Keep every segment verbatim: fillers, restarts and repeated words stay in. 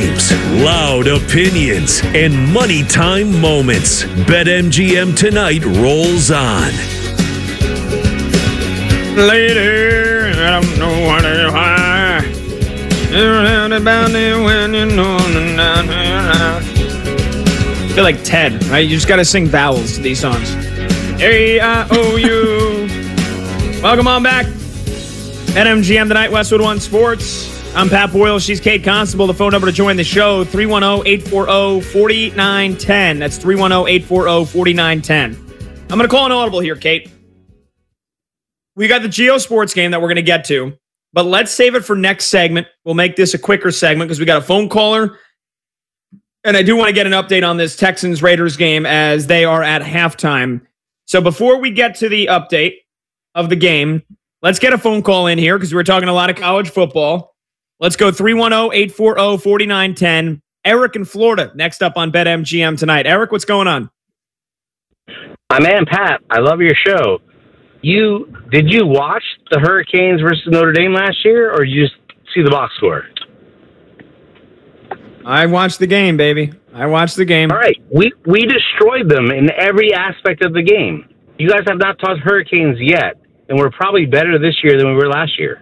games, loud opinions, and money time moments. BetMGM Tonight rolls on. Later, I don't know what I why. When you know. I feel like Ted, right? You just got to sing vowels to these songs. A I O U. Welcome on back. BetMGM Tonight, Westwood One Sports. I'm Pat Boyle. She's Kate Constable. The phone number to join the show, three one zero, eight four zero, four nine one zero. That's three one zero, eight four zero, four nine one zero. I'm going to call an audible here, Kate. We got the Geo Sports game that we're going to get to, but let's save it for next segment. We'll make this a quicker segment because we got a phone caller, and I do want to get an update on this Texans-Raiders game as they are at halftime. So before we get to the update of the game, let's get a phone call in here because we're talking a lot of college football. Let's go three one zero, eight four zero, four nine one zero. Eric in Florida, next up on BetMGM Tonight. Eric, what's going on? My man, Pat, I love your show. You Did you watch the Hurricanes versus Notre Dame last year, or did you just see the box score? I watched the game, baby. I watched the game. All right. We, we destroyed them in every aspect of the game. You guys have not taught Hurricanes yet, and we're probably better this year than we were last year.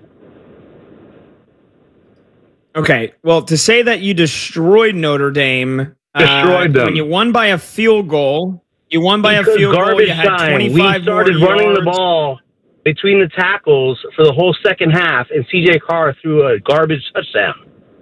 Okay, well, to say that you destroyed Notre Dame, destroyed uh, them. When you won by a field goal, you won by because a field goal. You had time. twenty-five We started more running yards. the ball between the tackles for the whole second half, and C J Carr threw a garbage touchdown.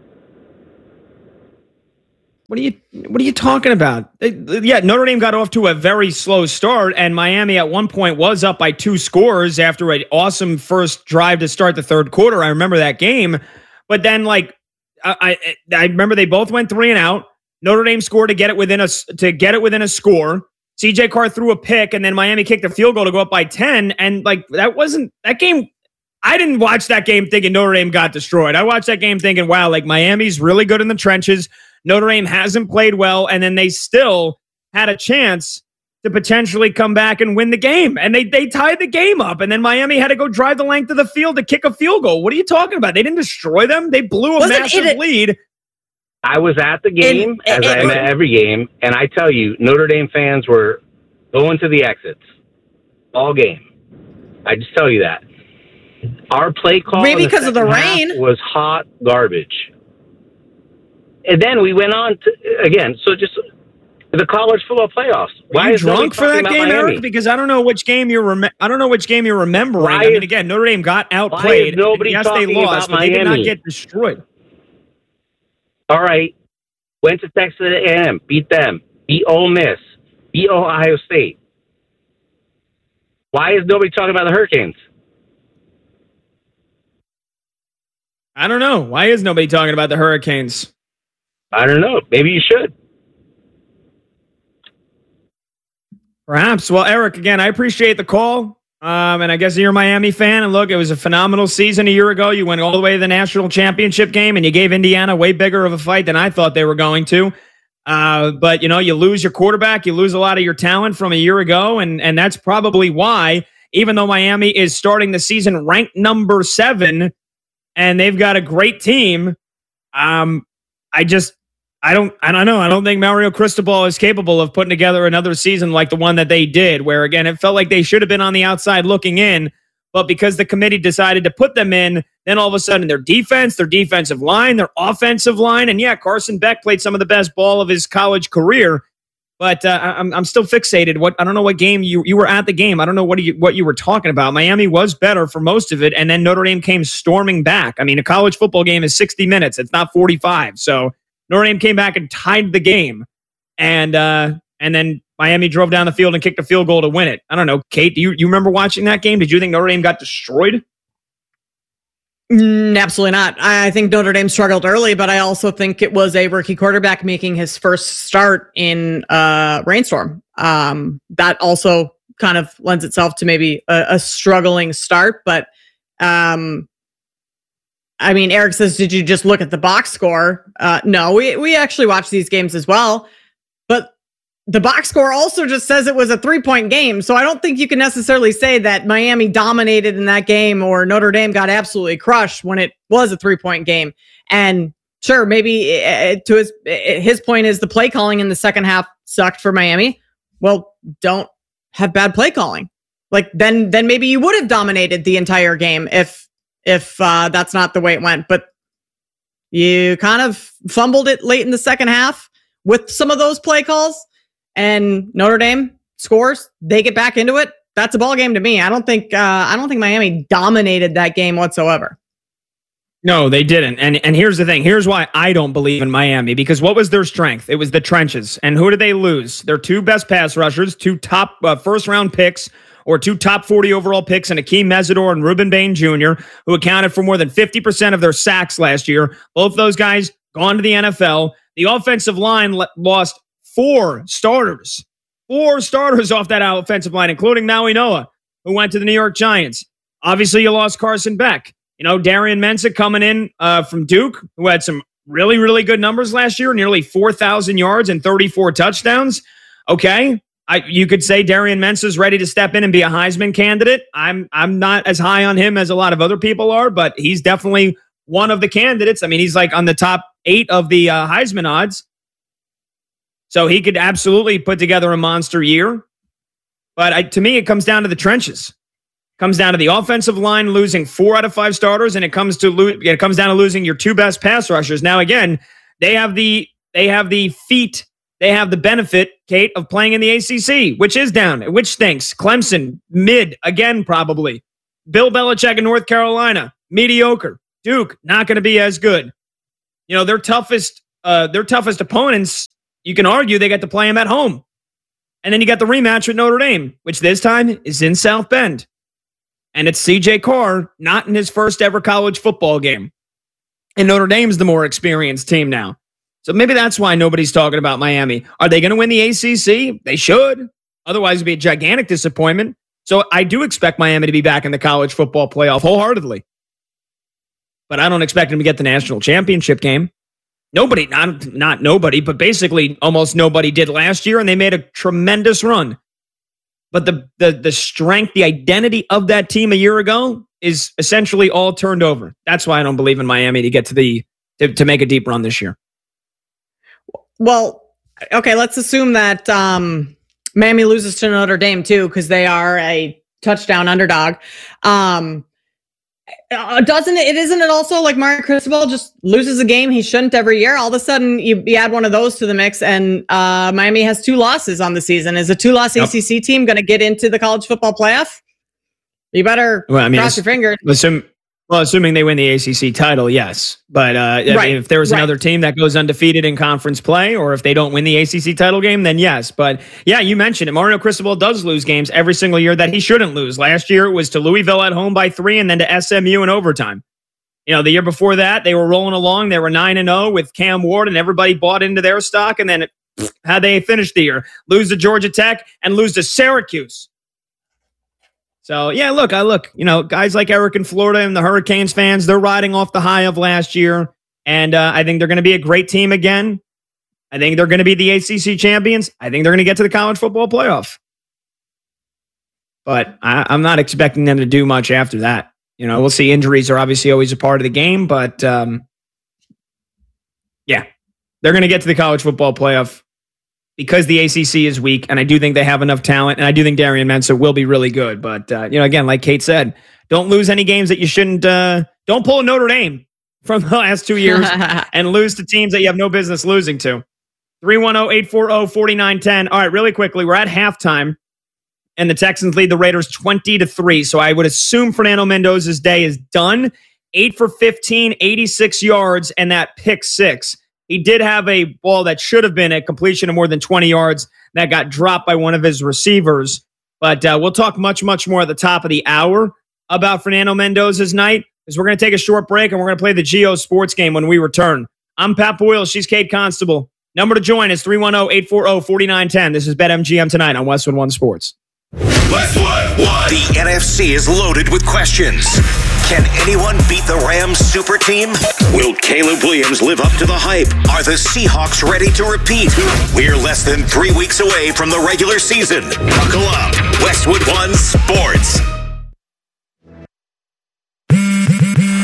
What are you What are you talking about? Yeah, Notre Dame got off to a very slow start, and Miami at one point was up by two scores after an awesome first drive to start the third quarter. I remember that game, but then like. I, I I remember they both went three and out. Notre Dame scored to get it within a to get it within a score. C J Carr threw a pick, and then Miami kicked a field goal to go up by ten. And like that wasn't that game. I didn't watch that game thinking Notre Dame got destroyed. I watched that game thinking, wow, like Miami's really good in the trenches. Notre Dame hasn't played well, and then they still had a chance to potentially come back and win the game. And they they tied the game up, and then Miami had to go drive the length of the field to kick a field goal. What are you talking about? They didn't destroy them. They blew a Wasn't massive it a- lead. I was at the game, And- as and- I am at every game, and I tell you, Notre Dame fans were going to the exits all game. I just tell you that. Our play call Maybe in the because of the second half rain. was hot garbage. And then we went on to, again, so just the college football playoffs. Were you is nobody drunk for that talking about game, Miami? Eric? Because I don't know which game you're. Rem- I don't know which game you're remembering. Why I mean, is- again, Notre Dame got why outplayed. is nobody Yes, they talking lost, about but they did not Miami? get destroyed. All right. Went to Texas A and M, beat them, beat Ole Miss, beat Ohio State. Why is nobody talking about the Hurricanes? I don't know. Why is nobody talking about the Hurricanes? I don't know. Maybe you should. Perhaps. Well, Eric, again, I appreciate the call. Um, and I guess you're a Miami fan. And look, it was a phenomenal season a year ago. You went all the way to the national championship game, and you gave Indiana way bigger of a fight than I thought they were going to. Uh, but, you know, you lose your quarterback. You lose a lot of your talent from a year ago. And, and that's probably why, even though Miami is starting the season ranked number seven, and they've got a great team, um, I just... I don't I don't know. I don't think Mario Cristobal is capable of putting together another season like the one that they did, where, again, it felt like they should have been on the outside looking in, but because the committee decided to put them in, then all of a sudden their defense, their defensive line, their offensive line, and yeah, Carson Beck played some of the best ball of his college career, but uh, I'm I'm still fixated. What I don't know what game you you were at the game. I don't know what you what you were talking about. Miami was better for most of it, and then Notre Dame came storming back. I mean, a college football game is sixty minutes. It's not forty-five, so Notre Dame came back and tied the game, and uh, and then Miami drove down the field and kicked a field goal to win it. I don't know, Kate, do you, you remember watching that game? Did you think Notre Dame got destroyed? Mm, absolutely not. I think Notre Dame struggled early, but I also think it was a rookie quarterback making his first start in a rainstorm. Um, that also kind of lends itself to maybe a, a struggling start, but um, I mean, Eric says, did you just look at the box score? Uh, no, we, we actually watch these games as well. But the box score also just says it was a three-point game. So I don't think you can necessarily say that Miami dominated in that game or Notre Dame got absolutely crushed when it was a three-point game. And sure, maybe uh, to his his point is the play calling in the second half sucked for Miami. Well, don't have bad play calling. Like then, then maybe you would have dominated the entire game if if uh, that's not the way it went. But you kind of fumbled it late in the second half with some of those play calls, and Notre Dame scores. They get back into it. That's a ball game to me. I don't think uh, I don't think Miami dominated that game whatsoever. No, they didn't. And and here's the thing. Here's why I don't believe in Miami. Because what was their strength? It was the trenches. And who did they lose? Their two best pass rushers, two top uh, first round picks, or two top forty overall picks, and Akeem Mesidor and Ruben Bain Junior, who accounted for more than fifty percent of their sacks last year. Both those guys gone to the N F L. The offensive line le- lost four starters. Four starters off that offensive line, including Maui Noah, who went to the New York Giants. Obviously, you lost Carson Beck. You know, Darian Mensah coming in uh, from Duke, who had some really, really good numbers last year, nearly four thousand yards and thirty-four touchdowns. Okay, I, you could say Darian Mensah is ready to step in and be a Heisman candidate. I'm I'm not as high on him as a lot of other people are, but he's definitely one of the candidates. I mean, he's like on the top eight of the uh, Heisman odds. So he could absolutely put together a monster year. But I, to me, it comes down to the trenches. Comes down to the offensive line losing four out of five starters, and it comes to lo- it comes down to losing your two best pass rushers. Now, again, they have the they have the feat, they have the benefit, Kate, of playing in the A C C, which is down, which stinks. Clemson, mid again, probably. Bill Belichick in North Carolina, mediocre. Duke, not going to be as good. You know, their toughest uh, their toughest opponents. You can argue they get to play them at home, and then you got the rematch with Notre Dame, which this time is in South Bend. And it's C J Carr, not in his first ever college football game. And Notre Dame's the more experienced team now. So maybe that's why nobody's talking about Miami. Are they going to win the A C C? They should. Otherwise, it'd be a gigantic disappointment. So I do expect Miami to be back in the college football playoff wholeheartedly. But I don't expect them to get the national championship game. Nobody, not, not nobody, but basically almost nobody did last year, and they made a tremendous run. But the, the the strength, the identity of that team a year ago is essentially all turned over. That's why I don't believe in Miami to get to the to, to make a deep run this year. Well, okay, let's assume that um, Miami loses to Notre Dame too, because they are a touchdown underdog. Um, doesn't it? Isn't it also like Mario Cristobal just loses a game he shouldn't every year? All of a sudden, you, you add one of those to the mix, and uh, Miami has two losses on the season. Is a two-loss yep. A C C team going to get into the college football playoff? You better well, I mean, cross your fingers. Assume, well, assuming they win the A C C title, yes. But uh, I right. mean, if there was right. another team that goes undefeated in conference play, or if they don't win the A C C title game, then yes. But yeah, you mentioned it. Mario Cristobal does lose games every single year that he shouldn't lose. Last year, it was to Louisville at home by three, and then to S M U in overtime. You know, the year before that, they were rolling along. They were nine and zero with Cam Ward, and everybody bought into their stock. And then, it, how they finished the year? Lose to Georgia Tech and lose to Syracuse. So, yeah, look, I look, you know, guys like Eric in Florida and the Hurricanes fans, they're riding off the high of last year. And uh, I think they're going to be a great team again. I think they're going to be the A C C champions. I think they're going to get to the college football playoff. But I, I'm not expecting them to do much after that. You know, we'll see. Injuries are obviously always a part of the game. But, um, yeah, they're going to get to the college football playoff because the A C C is weak, and I do think they have enough talent, and I do think Darian Mensah will be really good. But, uh, you know, again, like Kate said, don't lose any games that you shouldn't. Uh, don't pull a Notre Dame from the last two years and lose to teams that you have no business losing to. three one zero, eight four zero, four nine one zero. All right, really quickly, we're at halftime, and the Texans lead the Raiders twenty to three. So I would assume Fernando Mendoza's day is done. eight for fifteen, eighty-six yards, and that pick six. He did have a ball that should have been a completion of more than twenty yards that got dropped by one of his receivers. But uh, we'll talk much, much more at the top of the hour about Fernando Mendoza's night, because we're going to take a short break and we're going to play the Geo Sports Game when we return. I'm Pat Boyle. She's Kate Constable. Number to join is three one zero, eight four zero, four nine one zero. This is BetMGM Tonight on Westwood One Sports. Westwood One. The N F C is loaded with questions. Can anyone beat the Rams super team? Will Caleb Williams live up to the hype? Are the Seahawks ready to repeat? We're less than three weeks away from the regular season. Buckle up. Westwood One Sports.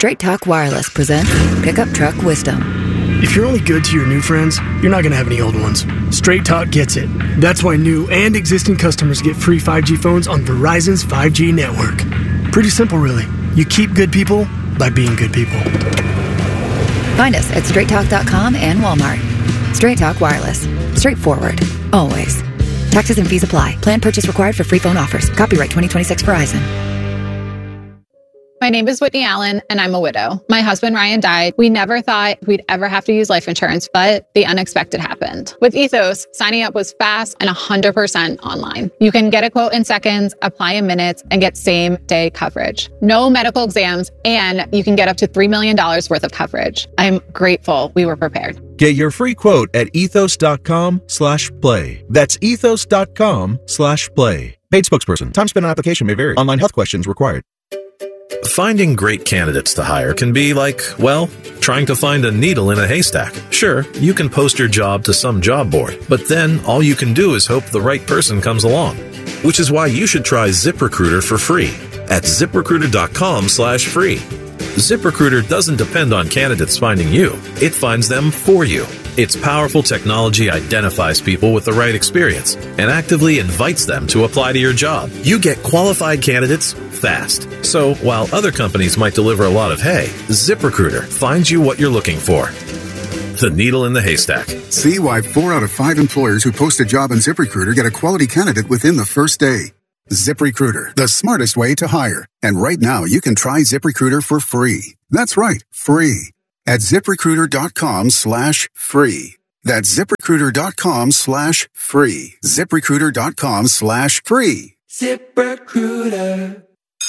Straight Talk Wireless presents Pickup Truck Wisdom. If you're only good to your new friends, you're not going to have any old ones. Straight Talk gets it. That's why new and existing customers get free five G phones on Verizon's five G network. Pretty simple, really. You keep good people by being good people. Find us at straight talk dot com and Walmart. Straight Talk Wireless. Straightforward. Always. Taxes and fees apply. Plan purchase required for free phone offers. Copyright twenty twenty-six Verizon. My name is Whitney Allen, and I'm a widow. My husband, Ryan, died. We never thought we'd ever have to use life insurance, but the unexpected happened. With Ethos, signing up was fast and one hundred percent online. You can get a quote in seconds, apply in minutes, and get same-day coverage. No medical exams, and you can get up to three million dollars worth of coverage. I'm grateful we were prepared. Get your free quote at ethos.com slash play. That's ethos.com slash play. Paid spokesperson. Time spent on application may vary. Online health questions required. Finding great candidates to hire can be like, well, trying to find a needle in a haystack. Sure, you can post your job to some job board, but then all you can do is hope the right person comes along. Which is why you should try ZipRecruiter for free at ziprecruiter.com slash free. ZipRecruiter doesn't depend on candidates finding you. It finds them for you. Its powerful technology identifies people with the right experience and actively invites them to apply to your job. You get qualified candidates fast. So while other companies might deliver a lot of hay, ZipRecruiter finds you what you're looking for. The needle in the haystack. See why four out of five employers who post a job on ZipRecruiter get a quality candidate within the first day. ZipRecruiter, the smartest way to hire. And right now, you can try ZipRecruiter for free. That's right, free. At ZipRecruiter.com slash free. That's ZipRecruiter.com slash free. ZipRecruiter.com slash free. ZipRecruiter.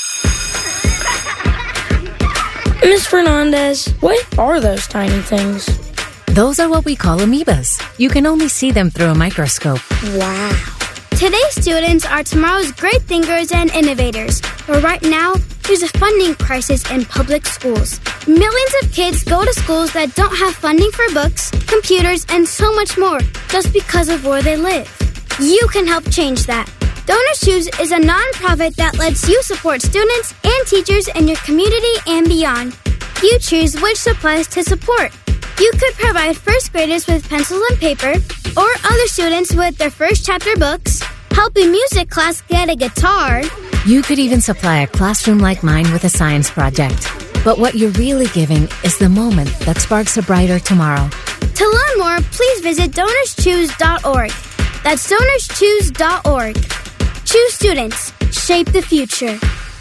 Miz Fernandez, what are those tiny things? Those are what we call amoebas. You can only see them through a microscope. Wow. Today's students are tomorrow's great thinkers and innovators. But right now, there's a funding crisis in public schools. Millions of kids go to schools that don't have funding for books, computers, and so much more just because of where they live. You can help change that. Donors Choose is a nonprofit that lets you support students and teachers in your community and beyond. You choose which supplies to support. You could provide first graders with pencils and paper, or other students with their first chapter books, help a music class get a guitar. You could even supply a classroom like mine with a science project. But what you're really giving is the moment that sparks a brighter tomorrow. To learn more, please visit donors choose dot org. That's donors choose dot org. Choose students. Shape the future.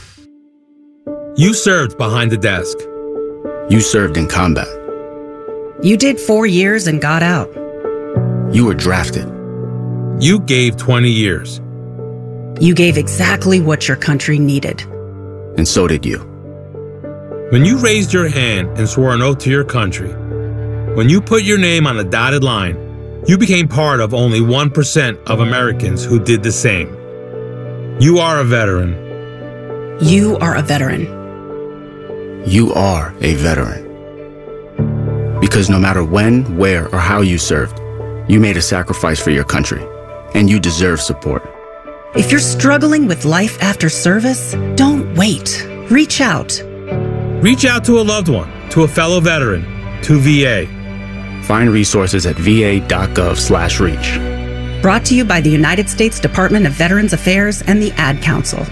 You served behind the desk. You served in combat. You did four years and got out. You were drafted. You gave twenty years. You gave exactly what your country needed. And so did you. When you raised your hand and swore an oath to your country, when you put your name on a dotted line, you became part of only one percent of Americans who did the same. You are a veteran. You are a veteran. You are a veteran. Because no matter when, where, or how you served, you made a sacrifice for your country, and you deserve support. If you're struggling with life after service, don't wait. Reach out. Reach out to a loved one, to a fellow veteran, to V A. Find resources at va.gov slash reach. Brought to you by the United States Department of Veterans Affairs and the Ad Council.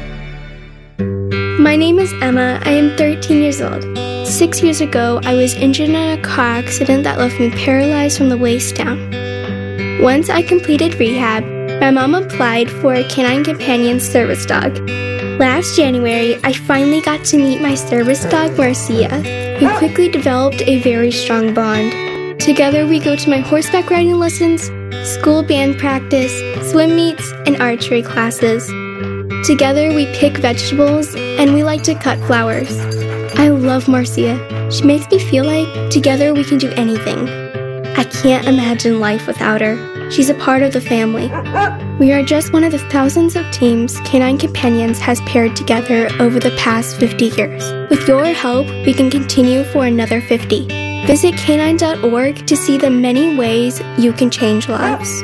My name is Emma. I am thirteen years old. Six years ago, I was injured in a car accident that left me paralyzed from the waist down. Once I completed rehab, my mom applied for a Canine Companion service dog. Last January, I finally got to meet my service dog, Marcia, who quickly developed a very strong bond. Together, we go to my horseback riding lessons, school band practice, swim meets, and archery classes. Together, we pick vegetables, and we like to cut flowers. I love Marcia. She makes me feel like together we can do anything. I can't imagine life without her. She's a part of the family. We are just one of the thousands of teams Canine Companions has paired together over the past fifty years. With your help, we can continue for another fifty. Visit canine dot org to see the many ways you can change lives.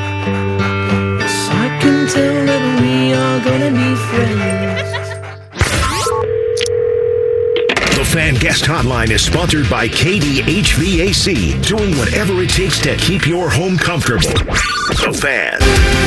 I can tell that we are gonna be friends. The Fan Guest Hotline is sponsored by K D H V A C, doing whatever it takes to keep your home comfortable. The Fan.